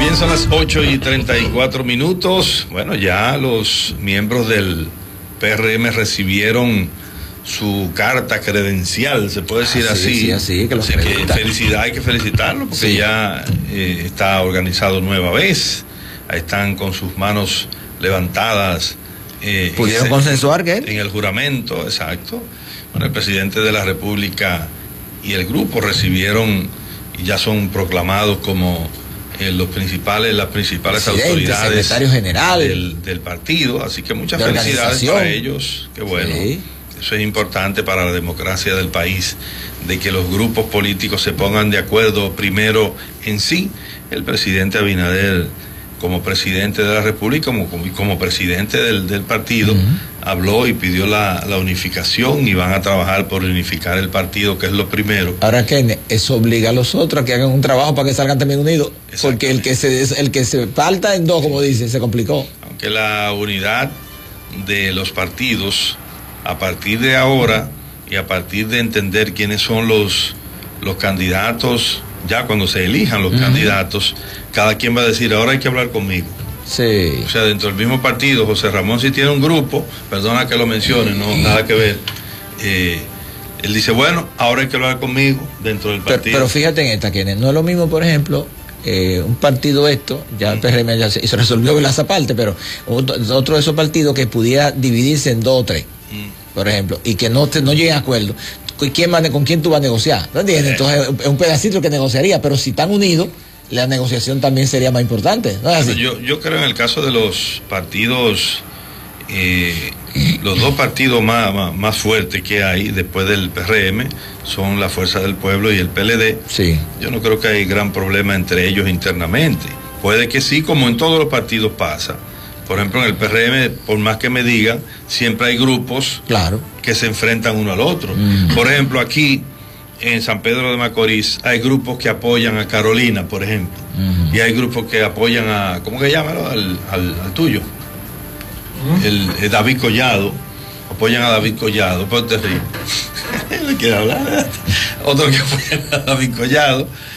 Bien, son las 8:34. Bueno, ya los miembros del PRM recibieron su carta credencial, se puede decir así. Sí, que así que felicidad, hay que felicitarlo porque sí, ya está organizado nueva vez. Ahí están con sus manos levantadas. ¿Pudieron consensuar qué? En el juramento, exacto. Bueno, el presidente de la República y el grupo recibieron y ya son proclamados como las principales autoridades, secretario general del partido, así que muchas felicidades para ellos, qué bueno. Sí. Eso es importante para la democracia del país, de que los grupos políticos se pongan de acuerdo primero en sí. El presidente Abinader, como presidente de la República, como presidente del partido, habló y pidió la unificación, y van a trabajar por unificar el partido, que es lo primero. Ahora que eso obliga a los otros a que hagan un trabajo para que salgan también unidos, porque el que se falta en dos, como dice, se complicó. Aunque la unidad de los partidos, a partir de ahora y a partir de entender quiénes son los candidatos, ya cuando se elijan los candidatos, cada quien va a decir, ahora hay que hablar conmigo. Sí. O sea, dentro del mismo partido, José Ramón sí tiene un grupo, perdona que lo mencione, no nada que ver. Él dice, bueno, ahora hay que hablar conmigo dentro del partido. Pero fíjate en esta, Kenneth, no es lo mismo, por ejemplo, un partido ya el PRM ya se resolvió esa parte, pero otro de esos partidos que pudiera dividirse en 2 o 3, por ejemplo, y que no lleguen a acuerdo. ¿Con quién tú vas a negociar? ¿No entiendes? Entonces es un pedacito que negociaría, pero si están unidos, la negociación también sería más importante, ¿no es así? Yo creo en el caso de los partidos, los dos partidos más fuertes que hay después del PRM son la Fuerza del Pueblo y el PLD. Sí. Yo no creo que hay gran problema entre ellos internamente. Puede que sí, como en todos los partidos pasa. Por ejemplo, en el PRM, por más que me digan, siempre hay grupos que se enfrentan uno al otro. Por ejemplo, aquí en San Pedro de Macorís hay grupos que apoyan a Carolina, por ejemplo, y hay grupos que apoyan a, ¿cómo que llaman? Al tuyo, el David Collado, apoyan a David Collado, pues te ríes. ¿Le quiere hablar? Otro que apoyan a David Collado.